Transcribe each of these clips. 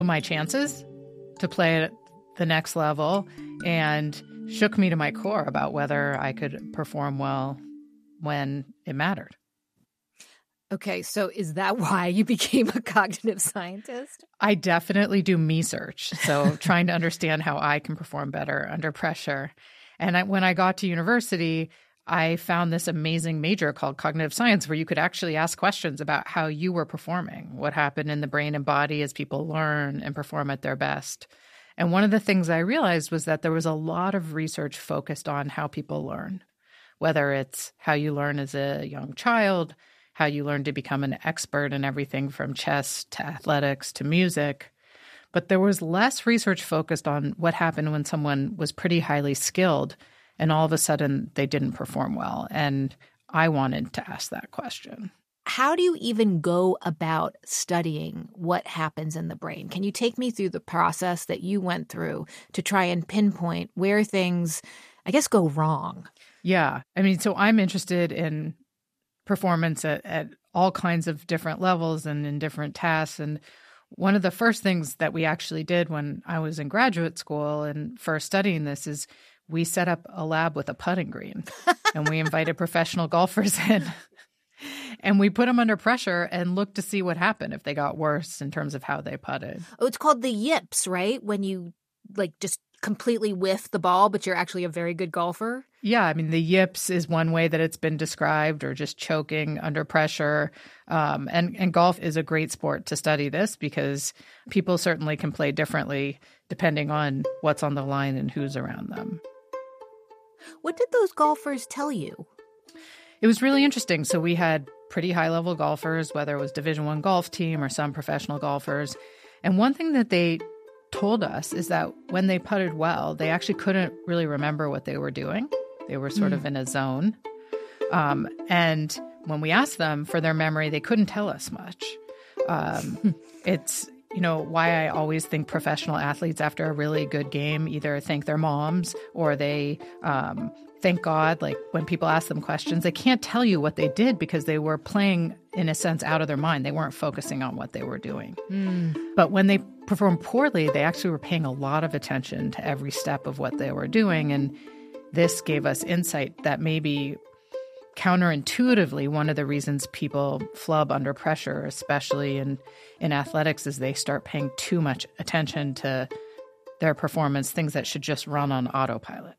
my chances to play at the next level and shook me to my core about whether I could perform well when it mattered. Okay, so is that why you became a cognitive scientist? I definitely do me search. So trying to understand how I can perform better under pressure. And when I got to university, I found this amazing major called cognitive science where you could actually ask questions about how you were performing, what happened in the brain and body as people learn and perform at their best. And one of the things I realized was that there was a lot of research focused on how people learn, whether it's how you learn as a young child, how you learn to become an expert in everything from chess to athletics to music. But there was less research focused on what happened when someone was pretty highly skilled and all of a sudden they didn't perform well. And I wanted to ask that question. How do you even go about studying what happens in the brain? Can you take me through the process that you went through to try and pinpoint where things, I guess, go wrong? Yeah. I mean, so I'm interested in performance at all kinds of different levels and in different tasks. And one of the first things that we actually did when I was in graduate school and first studying this is we set up a lab with a putting green and we invited professional golfers in and we put them under pressure and looked to see what happened if they got worse in terms of how they putted. Oh, it's called the yips, right? When you just completely whiff the ball, but you're actually a very good golfer. Yeah, I mean, the yips is one way that it's been described, or just choking under pressure. And golf is a great sport to study this because people certainly can play differently depending on what's on the line and who's around them. What did those golfers tell you? It was really interesting. So we had pretty high-level golfers, whether it was Division I golf team or some professional golfers. And one thing that they told us is that when they putted well, they actually couldn't really remember what they were doing. They were sort of in a zone. And when we asked them for their memory, they couldn't tell us much. It's, why I always think professional athletes after a really good game either thank their moms or they thank God. Like when people ask them questions, they can't tell you what they did because they were playing, in a sense, out of their mind. They weren't focusing on what they were doing. But when they performed poorly, they actually were paying a lot of attention to every step of what they were doing. And this gave us insight that maybe counterintuitively, one of the reasons people flub under pressure, especially in athletics, is they start paying too much attention to their performance, things that should just run on autopilot.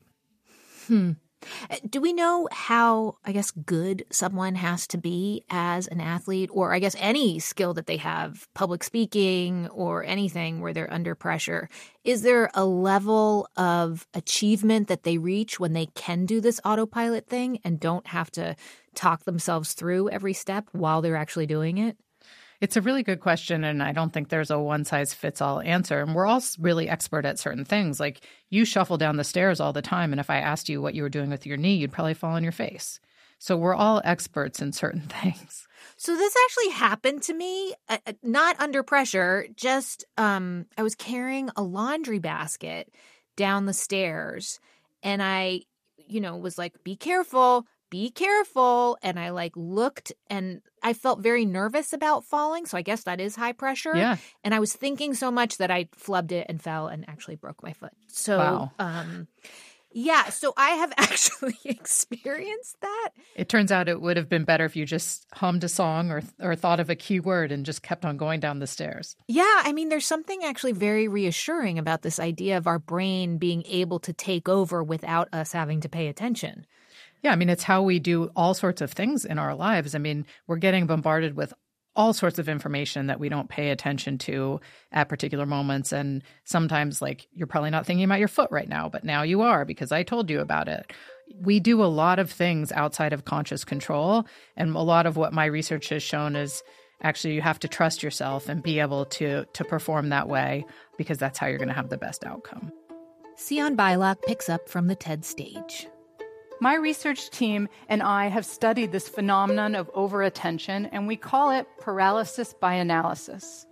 Do we know how, good someone has to be as an athlete, or any skill that they have, public speaking or anything where they're under pressure? Is there a level of achievement that they reach when they can do this autopilot thing and don't have to talk themselves through every step while they're actually doing it? It's a really good question, and I don't think there's a one-size-fits-all answer. And we're all really expert at certain things. Like you shuffle down the stairs all the time, and if I asked you what you were doing with your knee, you'd probably fall on your face. So we're all experts in certain things. So this actually happened to me, not under pressure, just I was carrying a laundry basket down the stairs, and I, was like, be careful. And I looked and I felt very nervous about falling. So I guess that is high pressure. Yeah. And I was thinking so much that I flubbed it and fell and actually broke my foot. So, wow. Yeah. So I have actually experienced that. It turns out it would have been better if you just hummed a song or thought of a key word and just kept on going down the stairs. Yeah. I mean, there's something actually very reassuring about this idea of our brain being able to take over without us having to pay attention. Yeah, I mean, it's how we do all sorts of things in our lives. I mean, we're getting bombarded with all sorts of information that we don't pay attention to at particular moments. And sometimes, you're probably not thinking about your foot right now, but now you are because I told you about it. We do a lot of things outside of conscious control. And a lot of what my research has shown is actually you have to trust yourself and be able to perform that way because that's how you're going to have the best outcome. Sion Beilock picks up from the TED stage. My research team and I have studied this phenomenon of overattention, and we call it paralysis by analysis.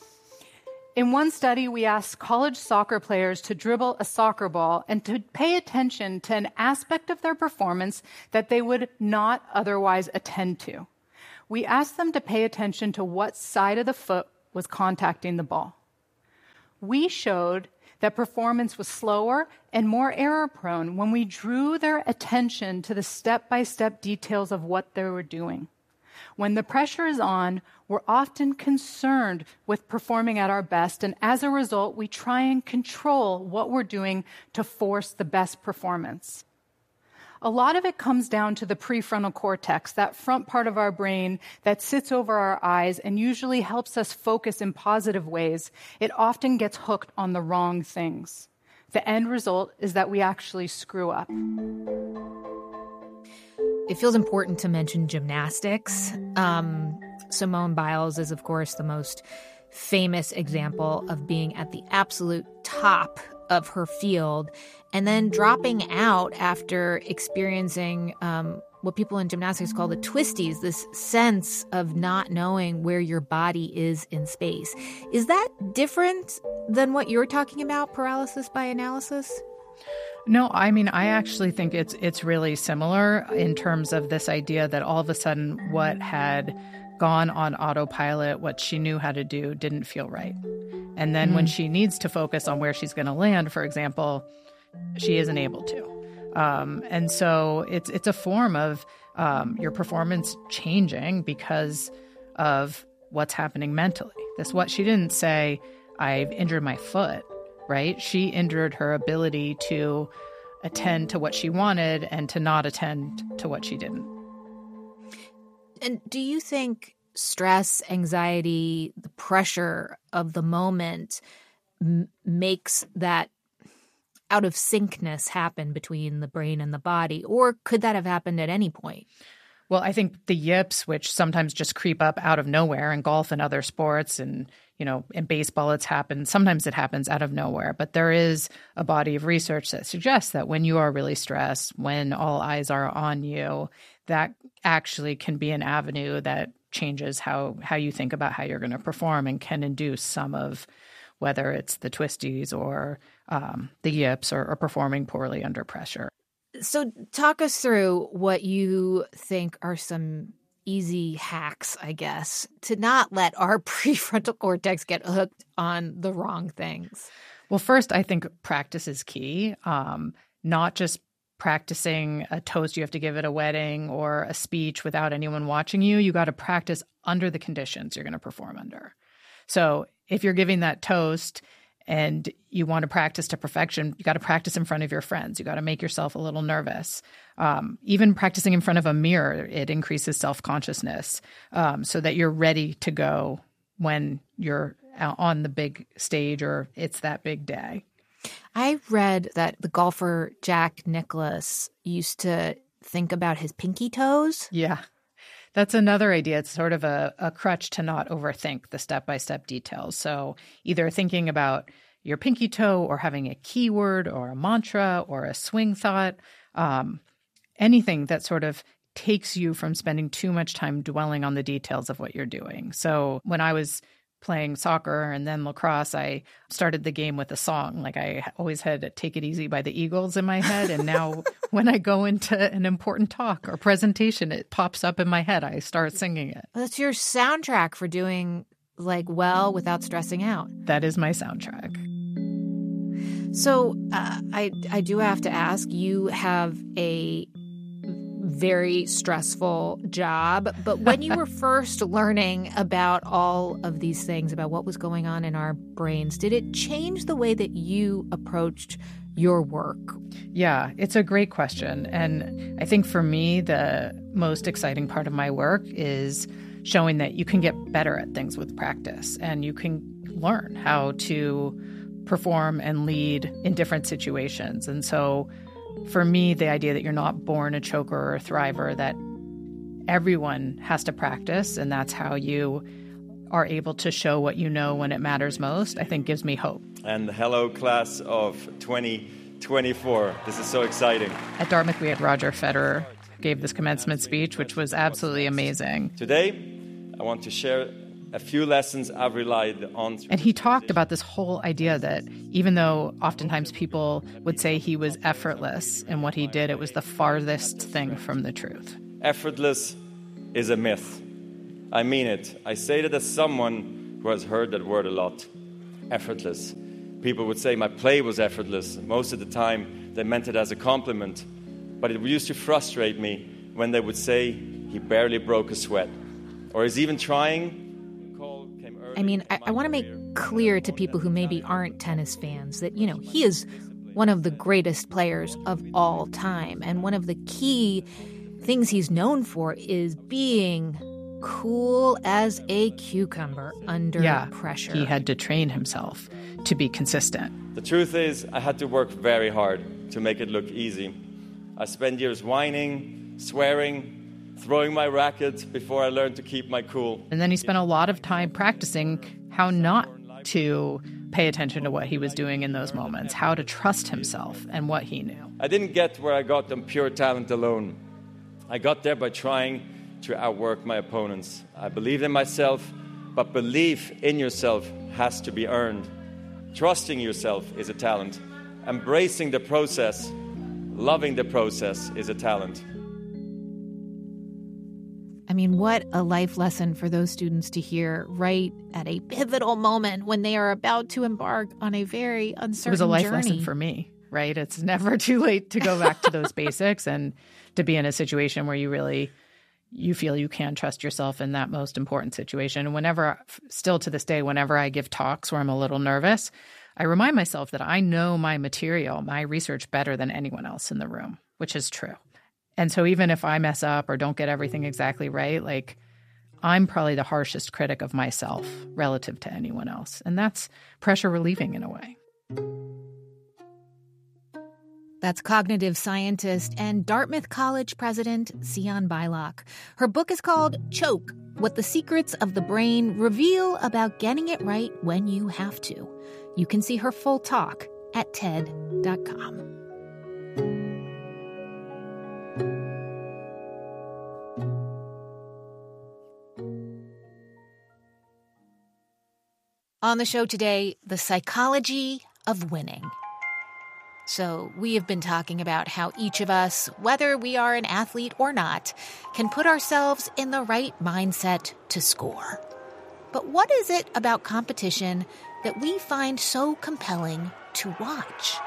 In one study, we asked college soccer players to dribble a soccer ball and to pay attention to an aspect of their performance that they would not otherwise attend to. We asked them to pay attention to what side of the foot was contacting the ball. we showed that performance was slower and more error-prone when we drew their attention to the step-by-step details of what they were doing. When the pressure is on, we're often concerned with performing at our best, and as a result, we try and control what we're doing to force the best performance. A lot of it comes down to the prefrontal cortex, that front part of our brain that sits over our eyes and usually helps us focus in positive ways. It often gets hooked on the wrong things. The end result is that we actually screw up. It feels important to mention gymnastics. Simone Biles is, of course, the most famous example of being at the absolute top of her field and then dropping out after experiencing what people in gymnastics call the twisties, this sense of not knowing where your body is in space. Is that different than what you're talking about, paralysis by analysis? No, I mean, I actually think it's really similar in terms of this idea that all of a sudden what had gone on autopilot, what she knew how to do, didn't feel right. And then when she needs to focus on where she's going to land, for example, she isn't able to. And so it's a form of your performance changing because of what's happening mentally. What she didn't say, I've injured my foot, right? She injured her ability to attend to what she wanted and to not attend to what she didn't. And do you think stress, anxiety, the pressure of the moment makes that out of syncness happen between the brain and the body? Or could that have happened at any point? Well, I think the yips, which sometimes just creep up out of nowhere in golf and other sports, and in baseball sometimes it happens out of nowhere. But there is a body of research that suggests that when you are really stressed, when all eyes are on you, that actually can be an avenue that changes how you think about how you're going to perform and can induce some of whether it's the twisties or the yips or performing poorly under pressure. So talk us through what you think are some easy hacks, I guess, to not let our prefrontal cortex get hooked on the wrong things. Well, first, I think practice is key. Not just practicing a toast you have to give at a wedding or a speech without anyone watching you. You got to practice under the conditions you're going to perform under. So if you're giving that toast and you want to practice to perfection, you got to practice in front of your friends. You got to make yourself a little nervous. Even practicing in front of a mirror, it increases self-consciousness so that you're ready to go when you're on the big stage or it's that big day. I read that the golfer Jack Nicklaus used to think about his pinky toes. Yeah. That's another idea. It's sort of a crutch to not overthink the step-by-step details. So either thinking about your pinky toe or having a keyword or a mantra or a swing thought, anything that sort of takes you from spending too much time dwelling on the details of what you're doing. So when I was playing soccer and then lacrosse, I started the game with a song. Like I always had Take It Easy by the Eagles in my head. And now when I go into an important talk or presentation, it pops up in my head. I start singing it. Well, that's your soundtrack for doing well without stressing out. That is my soundtrack. So I do have to ask, you have a very stressful job, but when you were first learning about all of these things, about what was going on in our brains, did it change the way that you approached your work? Yeah, it's a great question. And I think for me, the most exciting part of my work is showing that you can get better at things with practice and you can learn how to perform and lead in different situations. And so for me, the idea that you're not born a choker or a thriver, that everyone has to practice, and that's how you are able to show what you know when it matters most, I think gives me hope. And hello, class of 2024. This is so exciting. At Dartmouth, we had Roger Federer gave this commencement speech, which was absolutely amazing. Today, I want to share a few lessons I've relied on. And he talked about this whole idea that even though oftentimes people would say he was effortless in what he did, it was the farthest thing from the truth. Effortless is a myth. I mean it. I say that as someone who has heard that word a lot. Effortless. People would say my play was effortless. Most of the time, they meant it as a compliment. But it used to frustrate me when they would say he barely broke a sweat. Or he's even trying. I mean, I want to make clear to people who maybe aren't tennis fans that, you know, he is one of the greatest players of all time. And one of the key things he's known for is being cool as a cucumber under pressure. He had to train himself to be consistent. The truth is, I had to work very hard to make it look easy. I spent years whining, swearing, throwing my racket before I learned to keep my cool. And then he spent a lot of time practicing how not to pay attention to what he was doing in those moments, how to trust himself and what he knew. I didn't get where I got on pure talent alone. I got there by trying to outwork my opponents. I believed in myself, but belief in yourself has to be earned. Trusting yourself is a talent. Embracing the process, loving the process is a talent. I mean, what a life lesson for those students to hear right at a pivotal moment when they are about to embark on a very uncertain journey. It was a life lesson for me, right? It's never too late to go back to those basics and to be in a situation where you feel you can trust yourself in that most important situation. And whenever, still to this day, whenever I give talks where I'm a little nervous, I remind myself that I know my material, my research better than anyone else in the room, which is true. And so even if I mess up or don't get everything exactly right, like I'm probably the harshest critic of myself relative to anyone else. And that's pressure relieving in a way. That's cognitive scientist and Dartmouth College president Sian Beilock. Her book is called Choke: What the Secrets of the Brain Reveal About Getting It Right When You Have to. You can see her full talk at TED.com. On the show today, the psychology of winning. So we have been talking about how each of us, whether we are an athlete or not, can put ourselves in the right mindset to score. But what is it about competition that we find so compelling to watch?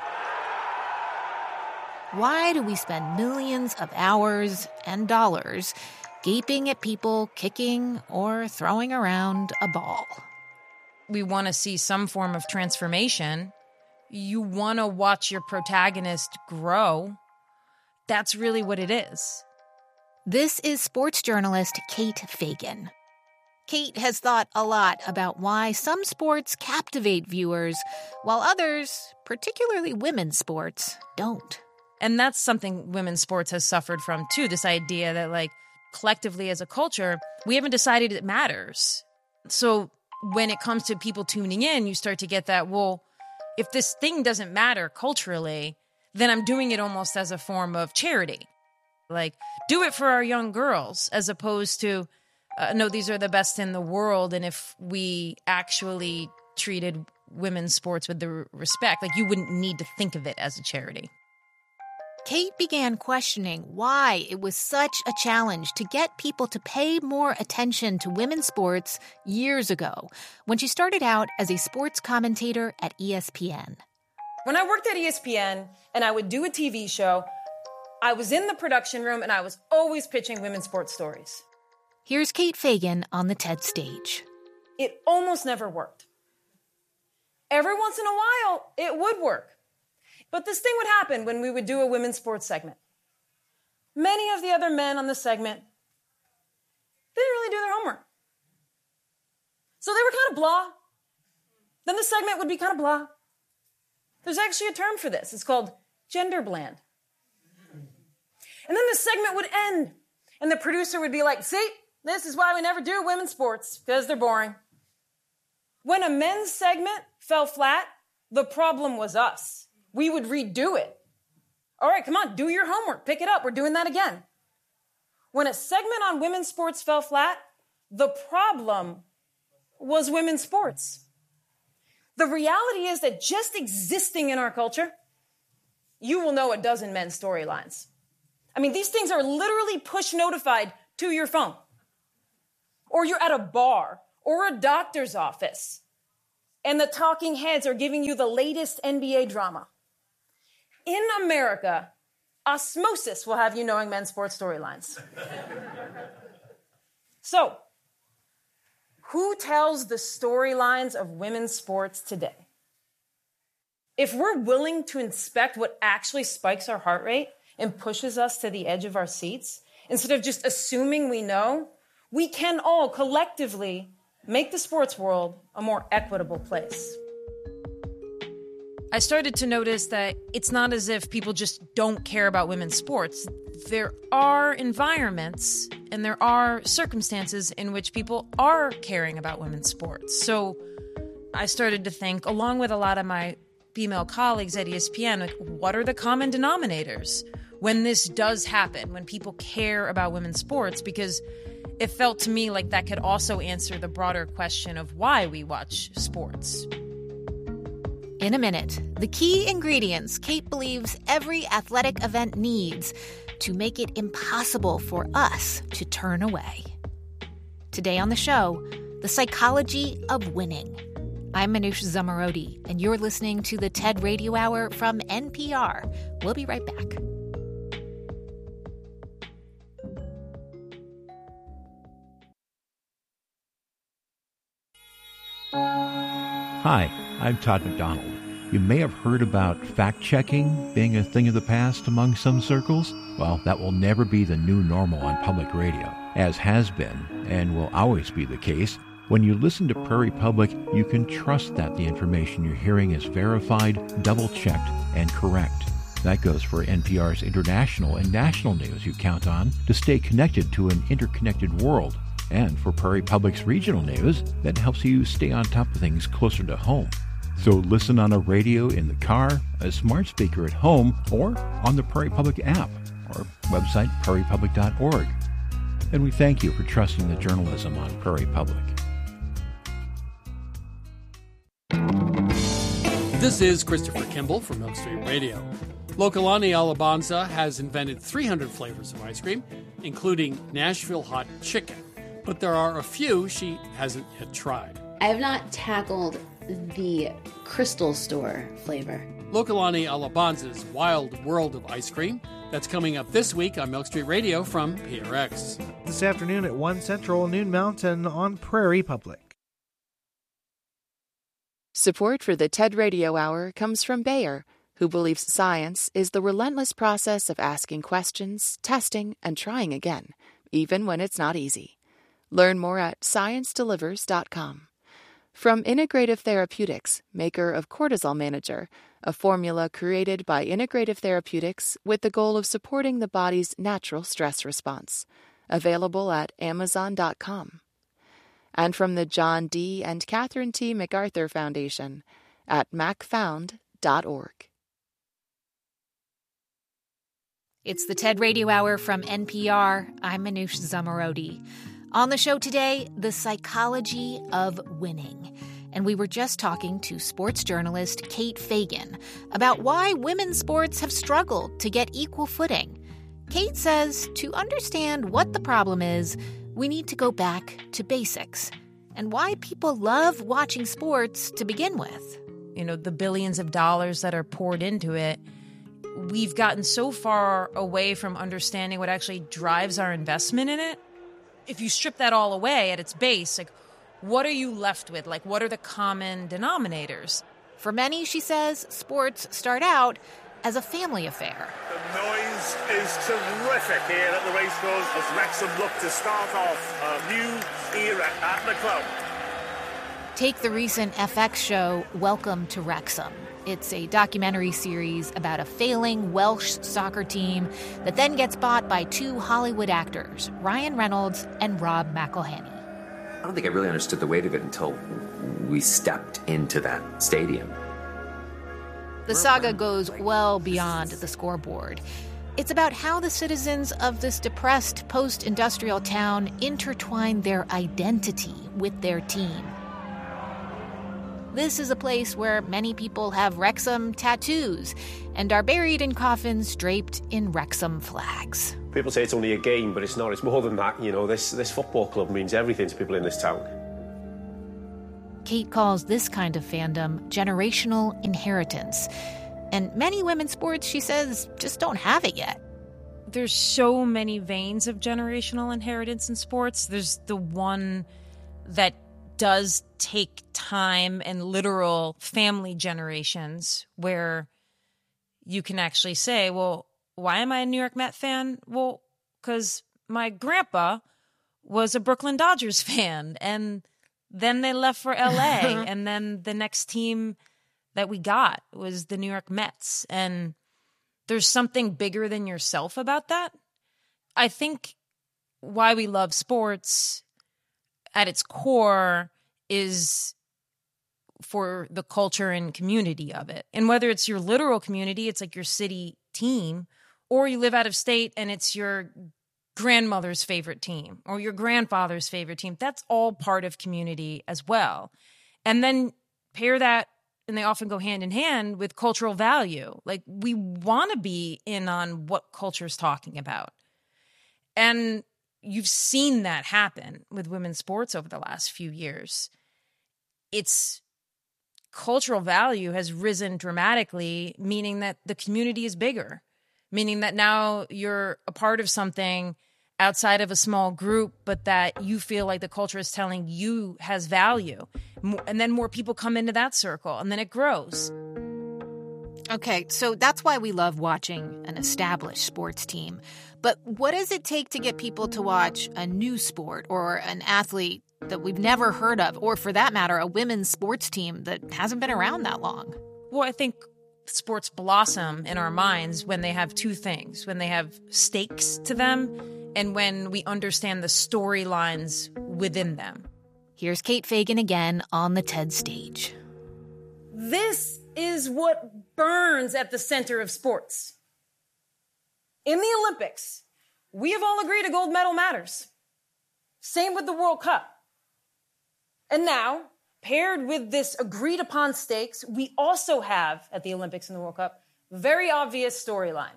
Why do we spend millions of hours and dollars gaping at people kicking or throwing around a ball? We want to see some form of transformation. You want to watch your protagonist grow. That's really what it is. This is sports journalist Kate Fagan. Kate has thought a lot about why some sports captivate viewers, while others, particularly women's sports, don't. And that's something women's sports has suffered from, too, this idea that, like, collectively as a culture, we haven't decided it matters. So when it comes to people tuning in, you start to get that, well, if this thing doesn't matter culturally, then I'm doing it almost as a form of charity. Like, do it for our young girls, as opposed to, no, these are the best in the world. And if we actually treated women's sports with the respect, like, you wouldn't need to think of it as a charity. Kate began questioning why it was such a challenge to get people to pay more attention to women's sports years ago, when she started out as a sports commentator at ESPN. When I worked at ESPN and I would do a TV show, I was in the production room and I was always pitching women's sports stories. Here's Kate Fagan on the TED stage. It almost never worked. Every once in a while, it would work. But this thing would happen when we would do a women's sports segment. Many of the other men on the segment didn't really do their homework. So they were kind of blah. Then the segment would be kind of blah. There's actually a term for this. It's called gender bland. And then the segment would end, and the producer would be like, see, this is why we never do women's sports, because they're boring. When a men's segment fell flat, the problem was us. We would redo it. All right, come on, do your homework. Pick it up. We're doing that again. When a segment on women's sports fell flat, the problem was women's sports. The reality is that just existing in our culture, you will know a dozen men's storylines. I mean, these things are literally push notified to your phone. Or you're at a bar or a doctor's office, and the talking heads are giving you the latest NBA drama. In America, osmosis will have you knowing men's sports storylines. So, who tells the storylines of women's sports today? If we're willing to inspect what actually spikes our heart rate and pushes us to the edge of our seats, instead of just assuming we know, we can all collectively make the sports world a more equitable place. I started to notice that it's not as if people just don't care about women's sports. There are environments and there are circumstances in which people are caring about women's sports. So I started to think, along with a lot of my female colleagues at ESPN, like, what are the common denominators when this does happen, when people care about women's sports? Because it felt to me like that could also answer the broader question of why we watch sports. In a minute, the key ingredients Kate believes every athletic event needs to make it impossible for us to turn away. Today on the show, the psychology of winning. I'm Manoush Zomorodi, and you're listening to the TED Radio Hour from NPR. We'll be right back. Hi, I'm Todd McDonald. You may have heard about fact-checking being a thing of the past among some circles. Well, that will never be the new normal on public radio, as has been and will always be the case. When you listen to Prairie Public, you can trust that the information you're hearing is verified, double-checked, and correct. That goes for NPR's international and national news you count on to stay connected to an interconnected world, and for Prairie Public's regional news that helps you stay on top of things closer to home. So listen on a radio in the car, a smart speaker at home, or on the Prairie Public app, or website prairiepublic.org. And we thank you for trusting the journalism on Prairie Public. This is Christopher Kimball from Milk Street Radio. Lokalani Alabanza has invented 300 flavors of ice cream, including Nashville Hot Chicken. But there are a few she hasn't yet tried. I have not tackled the Crystal Store flavor. Lokalani Alabanza's Wild World of Ice Cream. That's coming up this week on Milk Street Radio from PRX. This afternoon at 1 Central, noon Mountain on Prairie Public. Support for the TED Radio Hour comes from Bayer, who believes science is the relentless process of asking questions, testing, and trying again, even when it's not easy. Learn more at ScienceDelivers.com. From Integrative Therapeutics, maker of Cortisol Manager, a formula created by Integrative Therapeutics with the goal of supporting the body's natural stress response. Available at Amazon.com. And from the John D. and Catherine T. MacArthur Foundation at macfound.org. It's the TED Radio Hour from NPR. I'm Manoush Zomorodi. On the show today, the psychology of winning. And we were just talking to sports journalist Kate Fagan about why women's sports have struggled to get equal footing. Kate says to understand what the problem is, we need to go back to basics and why people love watching sports to begin with. You know, the billions of dollars that are poured into it, we've gotten so far away from understanding what actually drives our investment in it. If you strip that all away at its base, like, what are you left with? Like, what are the common denominators? For many, she says, sports start out as a family affair. The noise is terrific here at the racecourse as Wrexham look to start off a new era at the club. Take the recent FX show, Welcome to Wrexham. It's a documentary series about a failing Welsh soccer team that then gets bought by two Hollywood actors, Ryan Reynolds and Rob McElhenney. I don't think I really understood the weight of it until we stepped into that stadium. The saga goes well beyond the scoreboard. It's about how the citizens of this depressed post-industrial town intertwine their identity with their team. This is a place where many people have Wrexham tattoos and are buried in coffins draped in Wrexham flags. People say it's only a game, but it's not. It's more than that. You know, this football club means everything to people in this town. Kate calls this kind of fandom generational inheritance. And many women's sports, she says, just don't have it yet. There's so many veins of generational inheritance in sports. There's the one that does take time and literal family generations where you can actually say, well, why am I a New York Met fan? Well, because my grandpa was a Brooklyn Dodgers fan, and then they left for LA, and then the next team that we got was the New York Mets. And there's something bigger than yourself about that. I think why we love sports at its core is for the culture and community of it. And whether it's your literal community, it's like your city team, or you live out of state and it's your grandmother's favorite team or your grandfather's favorite team, that's all part of community as well. And then pair that, and they often go hand in hand with cultural value. Like, we want to be in on what culture's talking about. And you've seen that happen with women's sports over the last few years. Its cultural value has risen dramatically, meaning that the community is bigger, meaning that now you're a part of something outside of a small group, but that you feel like the culture is telling you has value. And then more people come into that circle, and then it grows. Okay, so that's why we love watching an established sports team. But what does it take to get people to watch a new sport or an athlete that we've never heard of, or for that matter, a women's sports team that hasn't been around that long? Well, I think sports blossom in our minds when they have two things, when they have stakes to them and when we understand the storylines within them. Here's Kate Fagan again on the TED stage. This is what burns at the center of sports. In the Olympics, we have all agreed a gold medal matters. Same with the World Cup. And now, paired with this agreed upon stakes, we also have, at the Olympics and the World Cup, very obvious storyline.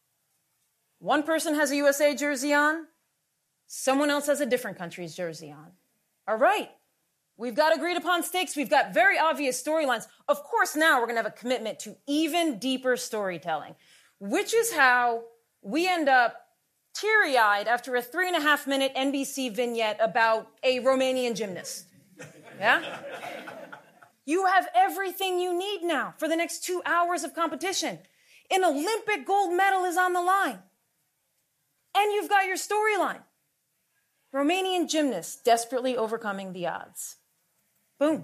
One person has a USA jersey on, someone else has a different country's jersey on. All right, we've got agreed upon stakes, we've got very obvious storylines. Of course, now we're gonna have a commitment to even deeper storytelling, which is how we end up teary-eyed after a 3.5-minute NBC vignette about a Romanian gymnast. Yeah? You have everything you need now for the next 2 hours of competition. An Olympic gold medal is on the line. And you've got your storyline. Romanian gymnast desperately overcoming the odds. Boom.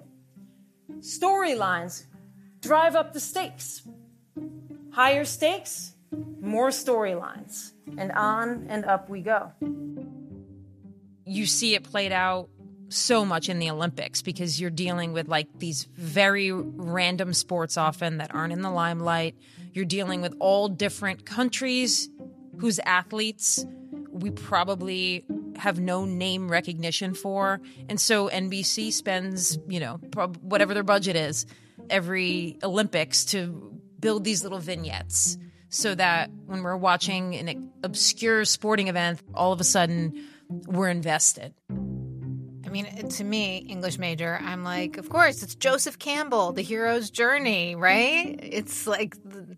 Storylines drive up the stakes. Higher stakes, more storylines. And on and up we go. You see it played out so much in the Olympics because you're dealing with like these very random sports often that aren't in the limelight. You're dealing with all different countries whose athletes we probably have no name recognition for. And so NBC spends, whatever their budget is every Olympics to build these little vignettes so that when we're watching an obscure sporting event, all of a sudden we're invested. I mean, to me, English major, I'm like, of course, it's Joseph Campbell, The Hero's Journey, right? It's like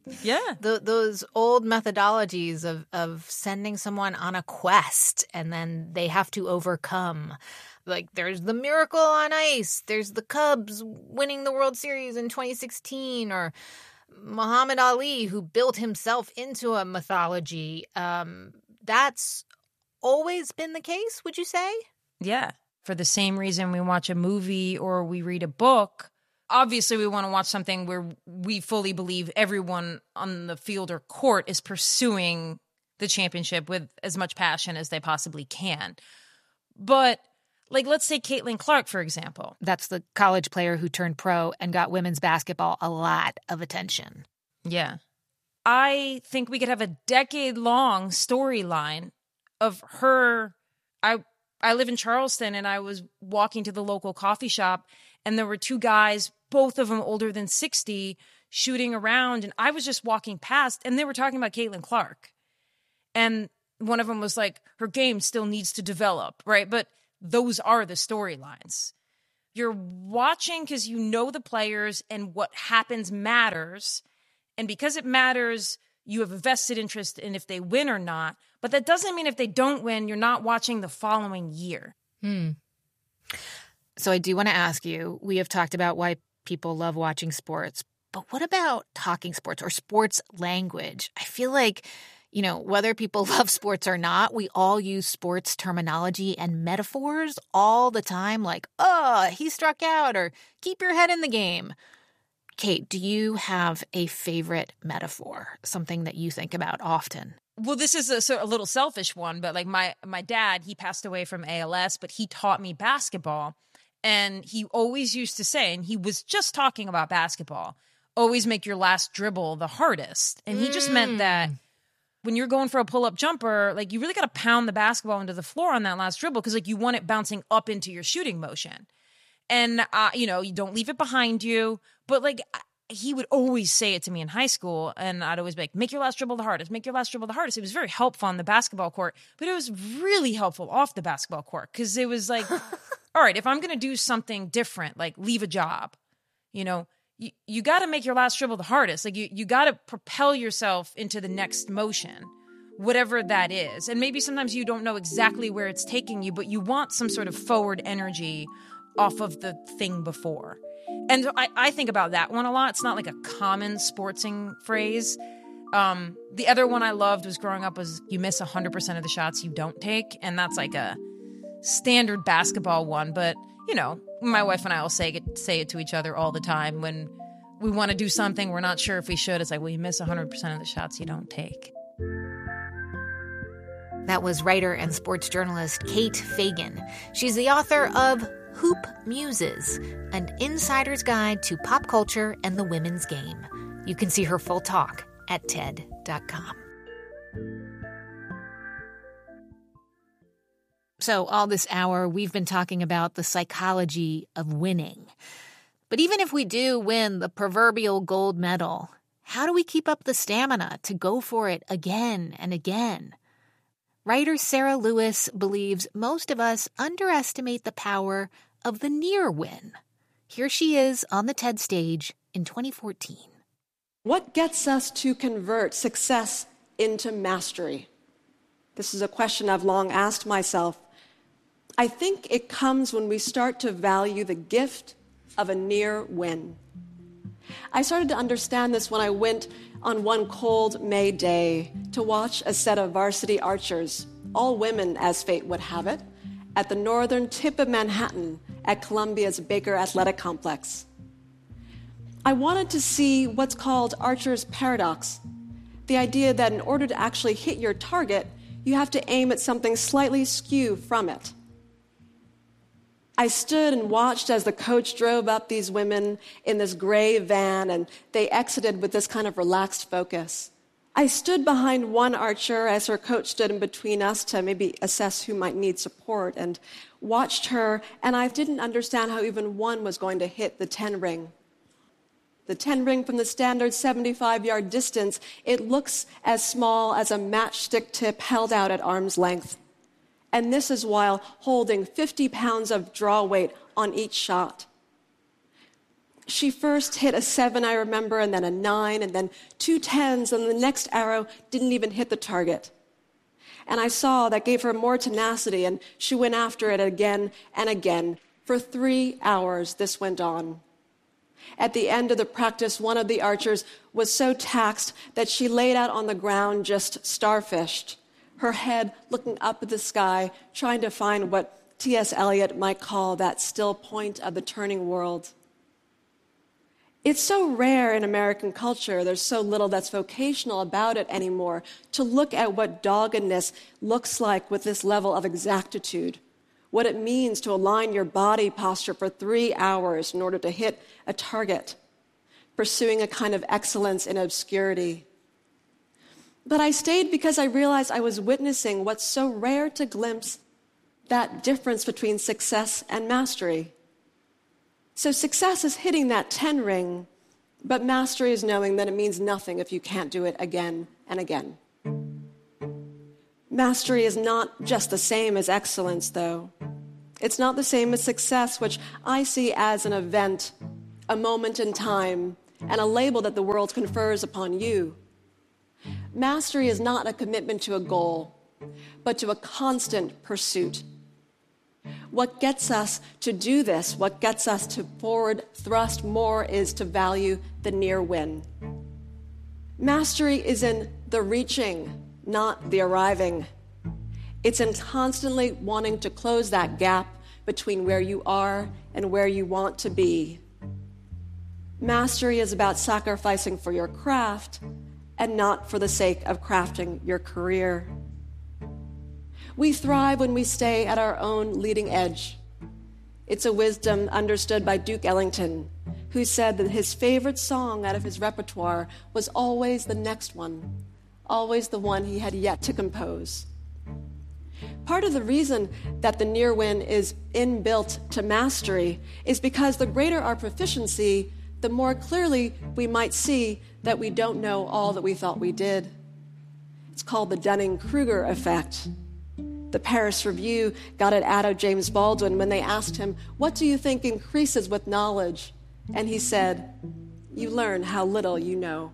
those old methodologies of sending someone on a quest and then they have to overcome. Like, there's the Miracle on Ice, there's the Cubs winning the World Series in 2016, or Muhammad Ali, who built himself into a mythology. That's always been the case, would you say? Yeah. For the same reason we watch a movie or we read a book, obviously we want to watch something where we fully believe everyone on the field or court is pursuing the championship with as much passion as they possibly can. But, like, let's take Caitlin Clark, for example. That's the college player who turned pro and got women's basketball a lot of attention. Yeah. I think we could have a decade-long storyline of her. I live in Charleston, and I was walking to the local coffee shop, and there were two guys, both of them older than 60, shooting around, and I was just walking past, and they were talking about Caitlin Clark. And one of them was like, her game still needs to develop, right? But those are the storylines. You're watching because you know the players and what happens matters. And because it matters, you have a vested interest in if they win or not. But that doesn't mean if they don't win, you're not watching the following year. So I do want to ask you, we have talked about why people love watching sports, but what about talking sports or sports language? I feel like, whether people love sports or not, we all use sports terminology and metaphors all the time, like, oh, he struck out, or keep your head in the game. Kate, do you have a favorite metaphor, something that you think about often? Well, this is a little selfish one, but like my dad, he passed away from ALS, but he taught me basketball. And he always used to say, and he was just talking about basketball, always make your last dribble the hardest. And he just meant that when you're going for a pull-up jumper, like you really got to pound the basketball into the floor on that last dribble because like you want it bouncing up into your shooting motion. And, you don't leave it behind you. But like he would always say it to me in high school, and I'd always be like, make your last dribble the hardest, make your last dribble the hardest. It was very helpful on the basketball court, but it was really helpful off the basketball court because it was like, all right, if I'm going to do something different, like leave a job, you got to make your last dribble the hardest. Like you got to propel yourself into the next motion, whatever that is. And maybe sometimes you don't know exactly where it's taking you, but you want some sort of forward energy off of the thing before. And I think about that one a lot. It's not like a common sportsing phrase. The other one I loved was growing up was you miss 100% of the shots you don't take. And that's like a standard basketball one. But, my wife and I will say it to each other all the time. When we want to do something, we're not sure if we should. It's like, well, you miss 100% of the shots you don't take. That was writer and sports journalist Kate Fagan. She's the author of Hoop Muses, an insider's guide to pop culture and the women's game. You can see her full talk at TED.com. So all this hour, we've been talking about the psychology of winning. But even if we do win the proverbial gold medal, how do we keep up the stamina to go for it again and again? Writer Sarah Lewis believes most of us underestimate the power of the near win. Here she is on the TED stage in 2014. What gets us to convert success into mastery? This is a question I've long asked myself. I think it comes when we start to value the gift of a near win. I started to understand this when I went on one cold May day to watch a set of varsity archers, all women as fate would have it, at the northern tip of Manhattan at Columbia's Baker Athletic Complex. I wanted to see what's called Archer's Paradox, the idea that in order to actually hit your target, you have to aim at something slightly askew from it. I stood and watched as the coach drove up these women in this gray van, and they exited with this kind of relaxed focus. I stood behind one archer as her coach stood in between us to maybe assess who might need support, and watched her, and I didn't understand how even one was going to hit the 10 ring. The 10 ring from the standard 75-yard distance, it looks as small as a matchstick tip held out at arm's length. And this is while holding 50 pounds of draw weight on each shot. She first hit a 7, I remember, and then a 9, and then 2 10s, and the next arrow didn't even hit the target. And I saw that gave her more tenacity, and she went after it again and again. For 3 hours, this went on. At the end of the practice, one of the archers was so taxed that she laid out on the ground just starfished, her head looking up at the sky, trying to find what T.S. Eliot might call that still point of the turning world. It's so rare in American culture, there's so little that's vocational about it anymore, to look at what doggedness looks like with this level of exactitude, what it means to align your body posture for 3 hours in order to hit a target, pursuing a kind of excellence in obscurity. But I stayed because I realized I was witnessing what's so rare to glimpse, that difference between success and mastery. So success is hitting that 10 ring, but mastery is knowing that it means nothing if you can't do it again and again. Mastery is not just the same as excellence, though. It's not the same as success, which I see as an event, a moment in time, and a label that the world confers upon you. Mastery is not a commitment to a goal, but to a constant pursuit. What gets us to do this, what gets us to forward thrust more, is to value the near win. Mastery is in the reaching, not the arriving. It's in constantly wanting to close that gap between where you are and where you want to be. Mastery is about sacrificing for your craft and not for the sake of crafting your career. We thrive when we stay at our own leading edge. It's a wisdom understood by Duke Ellington, who said that his favorite song out of his repertoire was always the next one, always the one he had yet to compose. Part of the reason that the near win is inbuilt to mastery is because the greater our proficiency, the more clearly we might see that we don't know all that we thought we did. It's called the Dunning-Kruger effect. The Paris Review got it out of James Baldwin when they asked him, "What do you think increases with knowledge?" And he said, "You learn how little you know."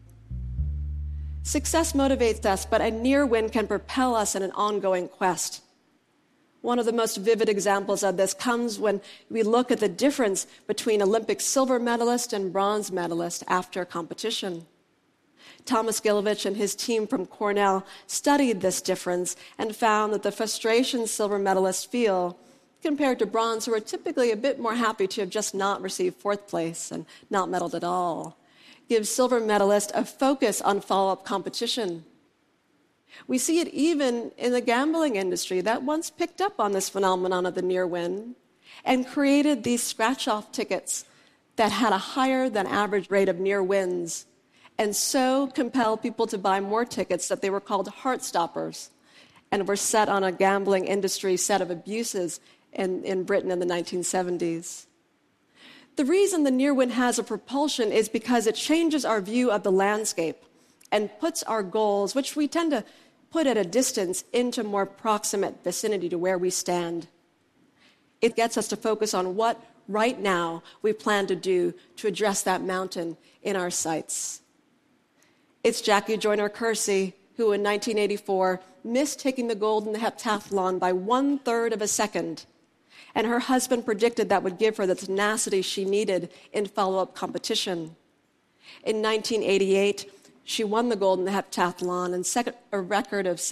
Success motivates us, but a near win can propel us in an ongoing quest. One of the most vivid examples of this comes when we look at the difference between Olympic silver medalist and bronze medalist after competition. Thomas Gilovich and his team from Cornell studied this difference and found that the frustration silver medalists feel, compared to bronze, who are typically a bit more happy to have just not received fourth place and not medaled at all, gives silver medalists a focus on follow-up competition. We see it even in the gambling industry that once picked up on this phenomenon of the near win and created these scratch-off tickets that had a higher than average rate of near wins, and so compelled people to buy more tickets that they were called heart stoppers and were set on a gambling industry set of abuses in Britain in the 1970s. The reason the near win has a propulsion is because it changes our view of the landscape and puts our goals, which we tend to put at a distance, into more proximate vicinity to where we stand. It gets us to focus on what right now we plan to do to address that mountain in our sights. It's Jackie Joyner-Kersee, who in 1984 missed taking the gold in the heptathlon by 1/3 of a second, and her husband predicted that would give her the tenacity she needed in follow-up competition. In 1988, she won the gold in the heptathlon and set a record of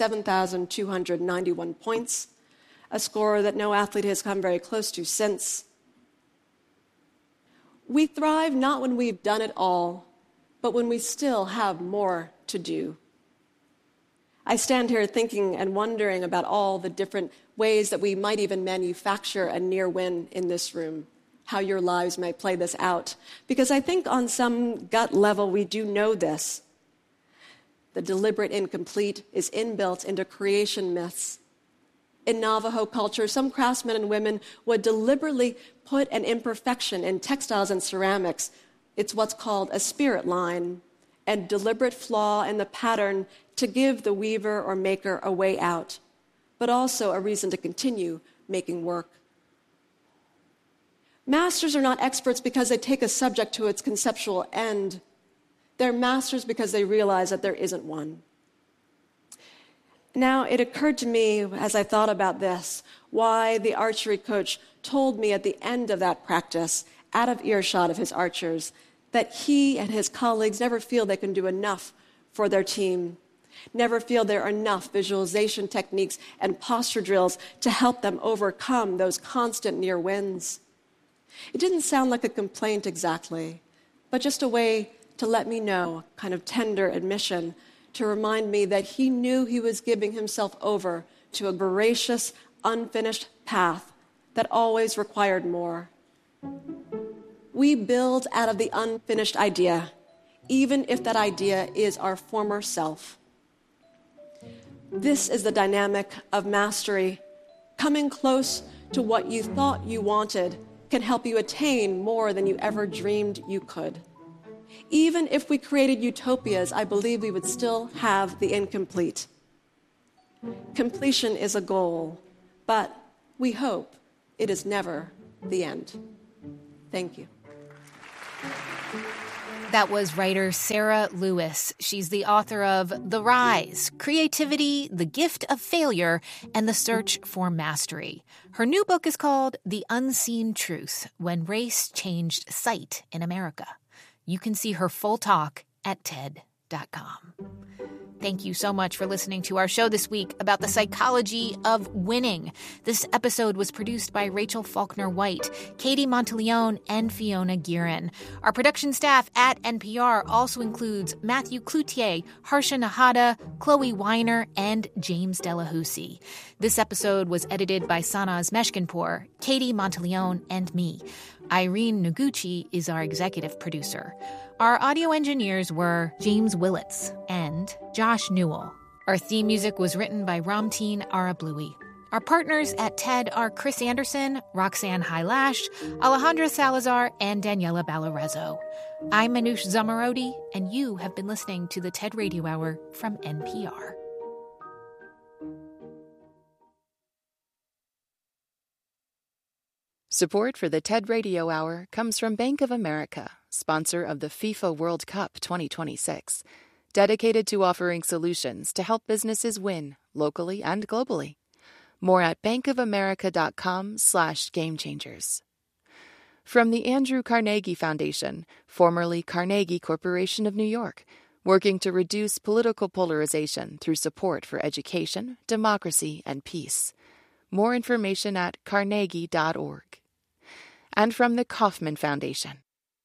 7,291 points, a score that no athlete has come very close to since. We thrive not when we've done it all, but when we still have more to do. I stand here thinking and wondering about all the different ways that we might even manufacture a near win in this room, how your lives may play this out. Because I think on some gut level we do know this. The deliberate incomplete is inbuilt into creation myths. In Navajo culture, some craftsmen and women would deliberately put an imperfection in textiles and ceramics. It's what's called a spirit line, a deliberate flaw in the pattern to give the weaver or maker a way out, but also a reason to continue making work. Masters are not experts because they take a subject to its conceptual end. They're masters because they realize that there isn't one. Now, it occurred to me as I thought about this, why the archery coach told me at the end of that practice, out of earshot of his archers, that he and his colleagues never feel they can do enough for their team, never feel there are enough visualization techniques and posture drills to help them overcome those constant near wins. It didn't sound like a complaint exactly, but just a way to let me know, kind of tender admission, to remind me that he knew he was giving himself over to a voracious, unfinished path that always required more. We build out of the unfinished idea, even if that idea is our former self. This is the dynamic of mastery. Coming close to what you thought you wanted can help you attain more than you ever dreamed you could. Even if we created utopias, I believe we would still have the incomplete. Completion is a goal, but we hope it is never the end. Thank you. That was writer Sarah Lewis. She's the author of The Rise, Creativity, The Gift of Failure, and The Search for Mastery. Her new book is called The Unseen Truth, When Race Changed Sight in America. You can see her full talk at TED.com. Thank you so much for listening to our show this week about the psychology of winning. This episode was produced by Rachel Faulkner White, Katie Monteleone, and Fiona Guerin. Our production staff at NPR also includes Matthew Cloutier, Harsha Nahata, Chloe Weiner, and James Delahousie. This episode was edited by Sanaz Meshkinpour, Katie Monteleone, and me. Irene Noguchi is our executive producer. Our audio engineers were James Willits and Josh Newell. Our theme music was written by Ramteen Arablouei. Our partners at TED are Chris Anderson, Roxanne Hylash, Alejandra Salazar, and Daniela Ballarezo. I'm Manoush Zomorodi, and you have been listening to the TED Radio Hour from NPR. Support for the TED Radio Hour comes from Bank of America, sponsor of the FIFA World Cup 2026, dedicated to offering solutions to help businesses win locally and globally. More at bankofamerica.com/gamechangers. From the Andrew Carnegie Foundation, formerly Carnegie Corporation of New York, working to reduce political polarization through support for education, democracy, and peace. More information at carnegie.org. And from the Kauffman Foundation.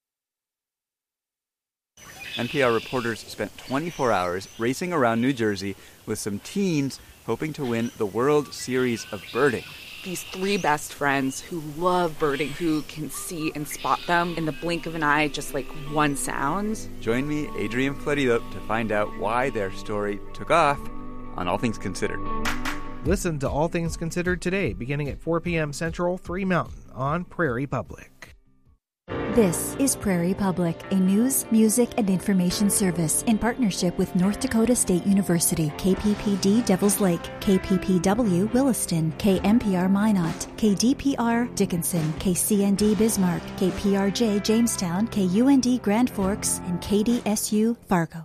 NPR reporters spent 24 hours racing around New Jersey with some teens hoping to win the World Series of Birding. These three best friends who love birding, who can see and spot them in the blink of an eye, just like one sound. Join me, Adrian Florido, to find out why their story took off on All Things Considered. Listen to All Things Considered today, beginning at 4 p.m. Central, 3 Mountain, on Prairie Public. This is Prairie Public, a news, music, and information service in partnership with North Dakota State University, KPPD Devils Lake, KPPW Williston, KMPR Minot, KDPR Dickinson, KCND Bismarck, KPRJ Jamestown, KUND Grand Forks, and KDSU Fargo.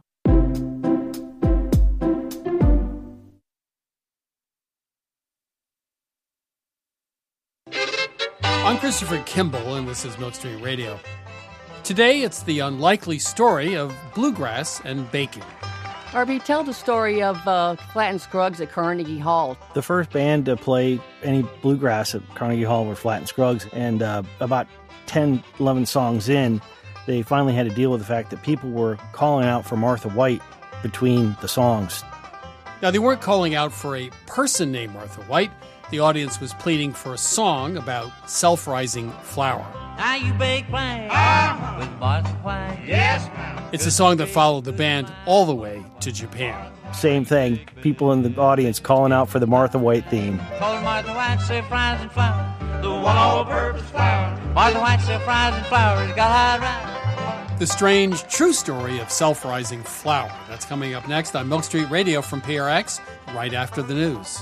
I'm Christopher Kimball, and this is Milk Street Radio. Today, it's the unlikely story of bluegrass and baking. Harvey, tell the story of Flatt and Scruggs at Carnegie Hall. The first band to play any bluegrass at Carnegie Hall were Flatt and Scruggs, and about 10, 11 songs in, they finally had to deal with the fact that people were calling out for Martha White between the songs. Now, they weren't calling out for a person named Martha White. The audience was pleading for a song about self-rising flour. Now you bake plain with Martha White. Yes, ma'am. It's a song that followed the band all the way to Japan. Same thing, people in the audience calling out for the Martha White theme. Call Martha White self-rising flour, the one all-purpose flour. Martha White self-rising flour, it's got high rise. The strange, true story of self-rising flour. That's coming up next on Milk Street Radio from PRX, right after the news.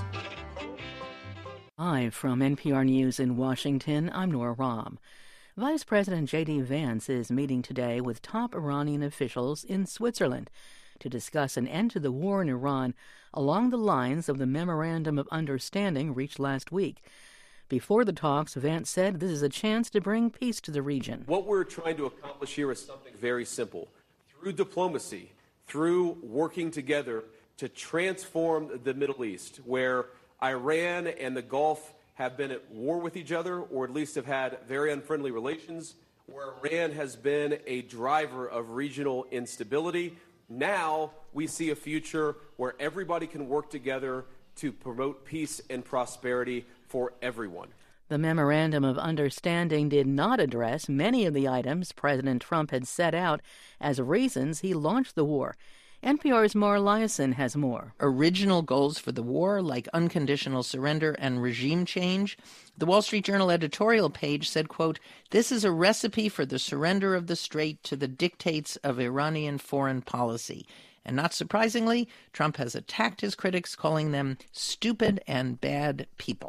Live from NPR News in Washington, I'm Nora Rahm. Vice President J.D. Vance is meeting today with top Iranian officials in Switzerland to discuss an end to the war in Iran along the lines of the Memorandum of Understanding reached last week. Before the talks, Vance said this is a chance to bring peace to the region. What we're trying to accomplish here is something very simple. Through diplomacy, through working together to transform the Middle East, where Iran and the Gulf have been at war with each other, or at least have had very unfriendly relations, where Iran has been a driver of regional instability. Now we see a future where everybody can work together to promote peace and prosperity for everyone. The Memorandum of Understanding did not address many of the items President Trump had set out as reasons he launched the war. NPR's Maura Liasson has more. Original goals for the war, like unconditional surrender and regime change. The Wall Street Journal editorial page said, quote, "This is a recipe for the surrender of the Strait to the dictates of Iranian foreign policy." And not surprisingly, Trump has attacked his critics, calling them stupid and bad people.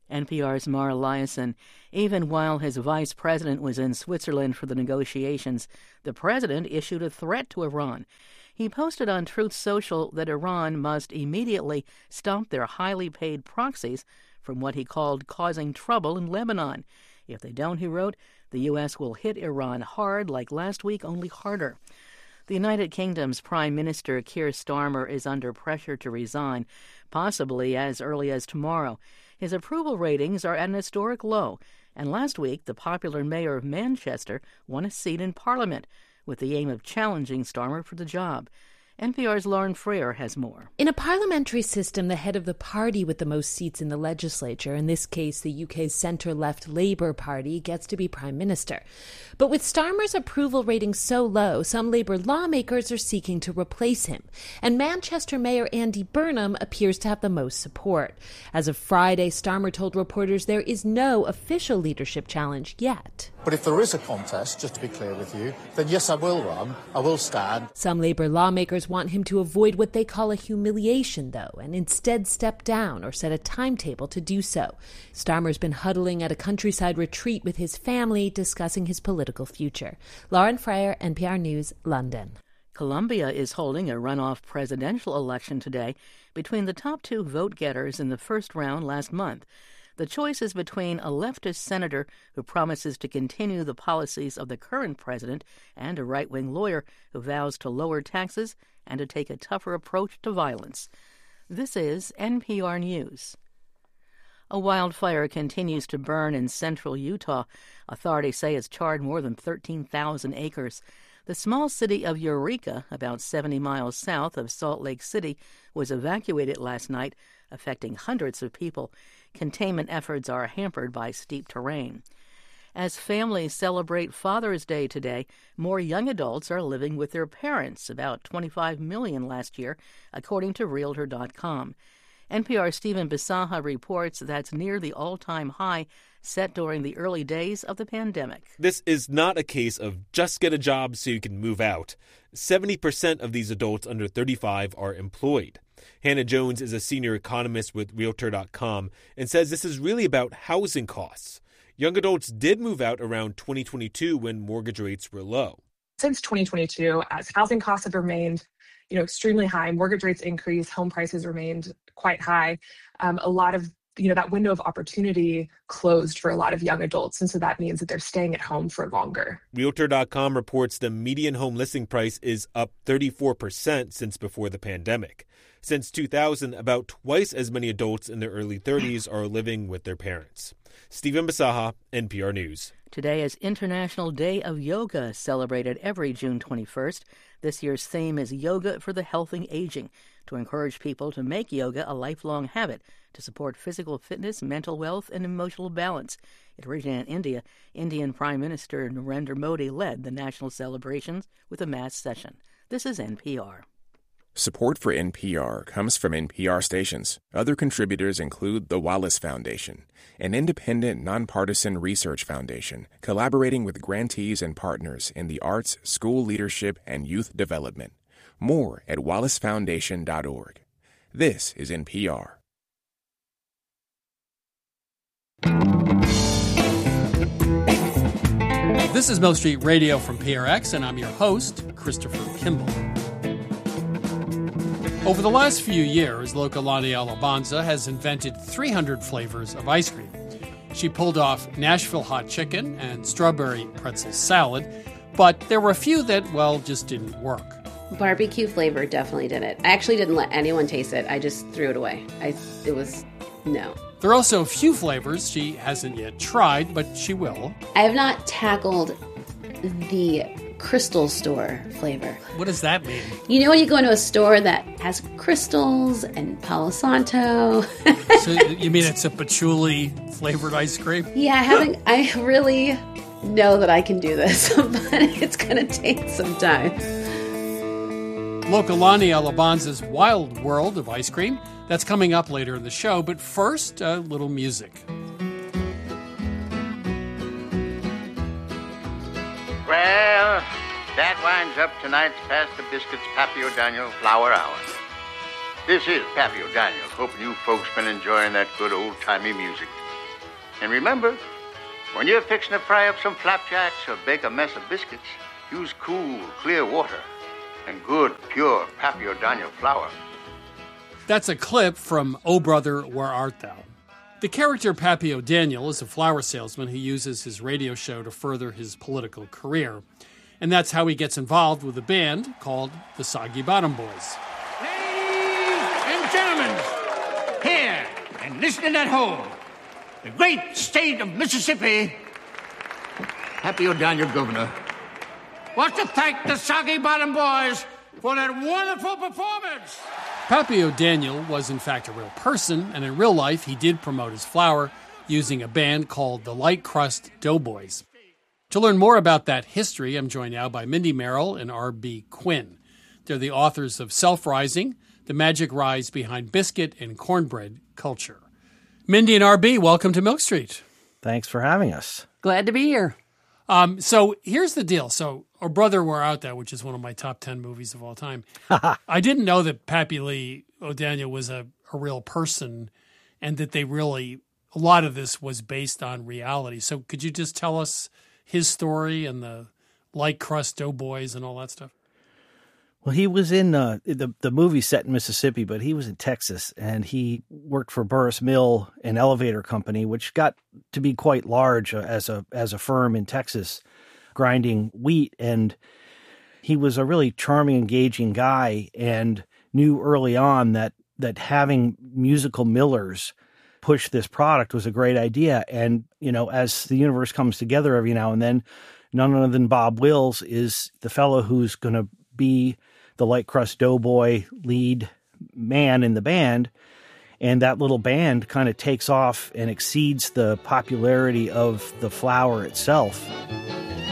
NPR's Mara Liasson. Even while his vice president was in Switzerland for the negotiations, the president issued a threat to Iran. He posted on Truth Social that Iran must immediately stop their highly paid proxies from what he called causing trouble in Lebanon. If they don't, he wrote, the U.S. will hit Iran hard like last week, only harder. The United Kingdom's Prime Minister Keir Starmer is under pressure to resign, possibly as early as tomorrow. His approval ratings are at an historic low, and last week the popular mayor of Manchester won a seat in Parliament with the aim of challenging Starmer for the job. NPR's Lauren Freer has more. In a parliamentary system, the head of the party with the most seats in the legislature, in this case the UK's centre-left Labour Party, gets to be Prime Minister. But with Starmer's approval rating so low, some Labour lawmakers are seeking to replace him. And Manchester Mayor Andy Burnham appears to have the most support. As of Friday, Starmer told reporters there is no official leadership challenge yet. But if there is a contest, just to be clear with you, then yes, I will run. I will stand. Some Labour lawmakers want him to avoid what they call a humiliation, though, and instead step down or set a timetable to do so. Starmer's been huddling at a countryside retreat with his family, discussing his political future. Lauren Freyer, NPR News, London. Colombia is holding a runoff presidential election today between the top two vote-getters in the first round last month. The choice is between a leftist senator who promises to continue the policies of the current president and a right-wing lawyer who vows to lower taxes and to take a tougher approach to violence. This is NPR News. A wildfire continues to burn in central Utah. Authorities say it's charred more than 13,000 acres. The small city of Eureka, about 70 miles south of Salt Lake City, was evacuated last night, affecting hundreds of people. Containment efforts are hampered by steep terrain. As families celebrate Father's Day today, more young adults are living with their parents, about 25 million last year, according to Realtor.com. NPR's Stephen Bisaha reports that's near the all-time high set during the early days of the pandemic. This is not a case of just get a job so you can move out. 70% of these adults under 35 are employed. Hannah Jones is a senior economist with Realtor.com and says this is really about housing costs. Young adults did move out around 2022 when mortgage rates were low. Since 2022, as housing costs have remained extremely high, mortgage rates increased, home prices remained quite high. A lot of that window of opportunity closed for a lot of young adults. And so that means that they're staying at home for longer. Realtor.com reports the median home listing price is up 34% since before the pandemic. Since 2000, about twice as many adults in their early 30s are living with their parents. Stephen Bisaha, NPR News. Today is International Day of Yoga, celebrated every June 21st. This year's theme is Yoga for the Healthy Aging, to encourage people to make yoga a lifelong habit to support physical fitness, mental wealth, and emotional balance. It originated in India. Indian Prime Minister Narendra Modi led the national celebrations with a mass session. This is NPR. Support for NPR comes from NPR stations. Other contributors include the Wallace Foundation, an independent, nonpartisan research foundation collaborating with grantees and partners in the arts, school leadership, and youth development. More at wallacefoundation.org. This is NPR. This is Milk Street Radio from PRX, and I'm your host, Christopher Kimball. Over the last few years, Lokalani Alabanza has invented 300 flavors of ice cream. She pulled off Nashville hot chicken and strawberry pretzel salad, but there were a few that, well, just didn't work. Barbecue flavor definitely didn't. I actually didn't let anyone taste it. I just threw it away. No. There are also a few flavors she hasn't yet tried, but she will. I have not tackled the Crystal Store flavor. What does that mean? You know when you go into a store that has crystals and Palo Santo? So you mean it's a patchouli flavored ice cream? Yeah, I really know that I can do this, but it's going to take some time. Lokalani Alabanza's Wild World of Ice Cream. That's coming up later in the show, but first, a little music. Well, that winds up tonight's Pass the Biscuits Pappy O'Daniel Flower Hour. This is Pappy O'Daniel, hoping you folks been enjoying that good old-timey music. And remember, when you're fixing to fry up some flapjacks or bake a mess of biscuits, use cool, clear water and good, pure Pappy O'Daniel flour. That's a clip from Oh Brother, Where Art Thou? The character Pappy O'Daniel is a flour salesman who uses his radio show to further his political career. And that's how he gets involved with a band called the Soggy Bottom Boys. Ladies and gentlemen, here and listening at home, the great state of Mississippi, Pappy O'Daniel, Governor, wants to thank the Soggy Bottom Boys for that wonderful performance. Pappy O'Daniel was in fact a real person, and in real life he did promote his flour using a band called the Light Crust Doughboys. To learn more about that history, I'm joined now by Mindy Merrill and R.B. Quinn. They're the authors of Self-Rising, The Magic Rise Behind Biscuit and Cornbread Culture. Mindy and R.B., welcome to Milk Street. Thanks for having us. Glad to be here. So here's the deal. So Oh Brother, Where Art Thou, which is one of my top 10 movies of all time. I didn't know that Pappy Lee O'Daniel was a real person and that a lot of this was based on reality. So could you just tell us his story and the Light Crust Doughboys and all that stuff? Well, he was in the movie set in Mississippi, but he was in Texas, and he worked for Burris Mill, an elevator company, which got to be quite large as a firm in Texas, grinding wheat. And he was a really charming, engaging guy, and knew early on that having musical millers push this product was a great idea. And, you know, as the universe comes together every now and then, none other than Bob Wills is the fellow who's going to be the Light Crust Doughboy lead man in the band. And that little band kind of takes off and exceeds the popularity of the flour itself.